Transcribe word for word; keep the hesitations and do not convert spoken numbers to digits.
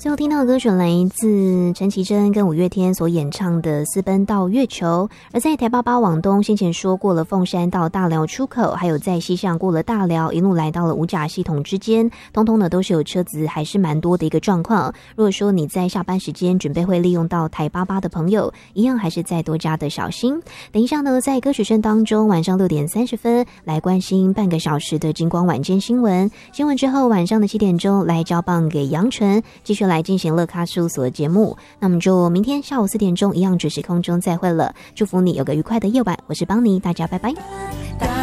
最后听到的歌曲来自陈绮贞跟五月天所演唱的《私奔到月球》。而在台八八往东，先前说过了凤山到大寮出口，还有在西向过了大寮，一路来到了五甲系统之间，通通的都是有车子还是蛮多的一个状况。如果说你在下班时间准备会利用到台八八的朋友，一样还是再多加的小心。等一下呢，在歌曲声当中，晚上六点三十分来关心半个小时的金光晚间新闻，新闻之后晚上的七点钟来交棒给杨纯，继续来进行乐咖事务所的节目。那我们就明天下午四点钟一样准时空中再会了，祝福你有个愉快的夜晚，我是邦尼，大家拜拜。